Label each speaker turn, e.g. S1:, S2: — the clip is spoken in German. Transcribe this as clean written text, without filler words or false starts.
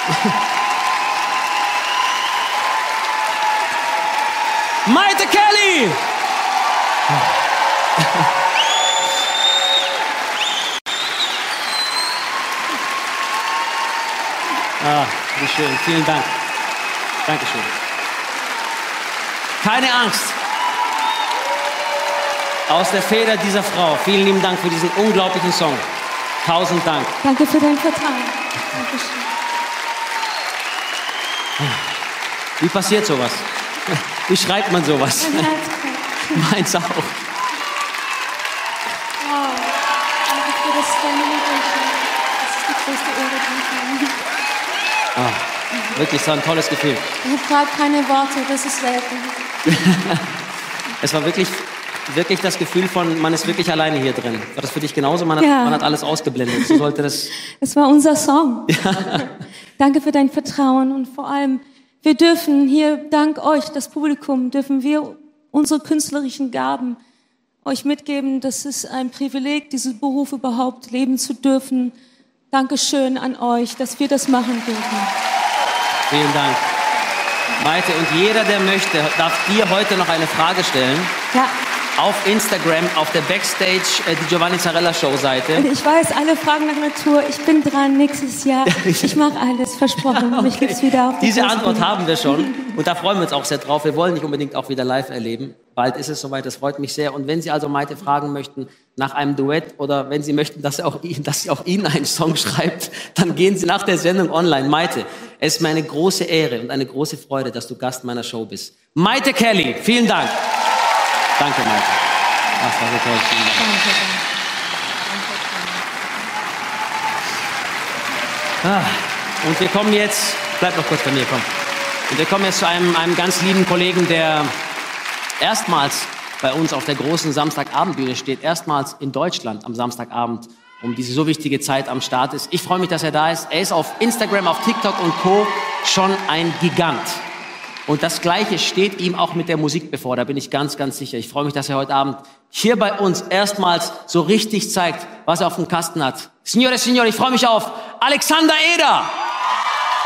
S1: Maite Kelly! Ah, wie schön. Vielen Dank. Dankeschön. Keine Angst. Aus der Feder dieser Frau. Vielen lieben Dank für diesen unglaublichen Song. 1000 Dank.
S2: Danke für dein Vertrauen. Dankeschön.
S1: Wie passiert sowas? Wie schreibt man sowas?
S2: Mein Herz kommt.
S1: Meins auch.
S2: Wow. Danke für das Celebration. Das ist die größte Ehre, die ich habe.
S1: Wirklich so ein tolles Gefühl.
S2: Ich habe gerade keine Worte, das ist selten.
S1: Es war wirklich das Gefühl von, man ist wirklich alleine hier drin. War das für dich genauso? Man hat alles ausgeblendet. So sollte das...
S2: Es war unser Song. Ja. Danke für dein Vertrauen und vor allem, wir dürfen hier, dank euch, das Publikum, dürfen wir unsere künstlerischen Gaben euch mitgeben. Das ist ein Privileg, diesen Beruf überhaupt leben zu dürfen. Dankeschön an euch, dass wir das machen dürfen.
S1: Vielen Dank. Maite, und jeder, der möchte, darf dir heute noch eine Frage stellen.
S2: Ja.
S1: Auf Instagram, auf der Backstage, die Giovanni Zarella Show Seite.
S2: Und ich weiß, alle fragen nach Natur. Ich bin dran nächstes Jahr. Ich mache alles, versprochen.
S1: Okay.
S2: Mich gibt's wieder auf
S1: Diese Antwort haben wir schon. Und da freuen wir uns auch sehr drauf. Wir wollen dich unbedingt auch wieder live erleben. Bald ist es soweit, das freut mich sehr. Und wenn Sie also Maite fragen möchten nach einem Duett oder wenn Sie möchten, dass sie auch Ihnen einen Song schreibt, dann gehen Sie nach der Sendung online. Maite, es ist mir eine große Ehre und eine große Freude, dass du Gast meiner Show bist. Maite Kelly, vielen Dank. Danke, Maite. Das war so toll. Vielen Dank. Und wir kommen jetzt, bleib noch kurz bei mir, komm. Und wir kommen jetzt zu einem ganz lieben Kollegen, der erstmals bei uns auf der großen Samstagabendbühne steht, erstmals in Deutschland am Samstagabend um diese so wichtige Zeit am Start ist. Ich freue mich, dass er da ist. Er ist auf Instagram, auf TikTok und Co. schon ein Gigant. Und das Gleiche steht ihm auch mit der Musik bevor, da bin ich ganz, ganz sicher. Ich freue mich, dass er heute Abend hier bei uns erstmals so richtig zeigt, was er auf dem Kasten hat. Signore, Signore, ich freue mich auf Alexander Eder.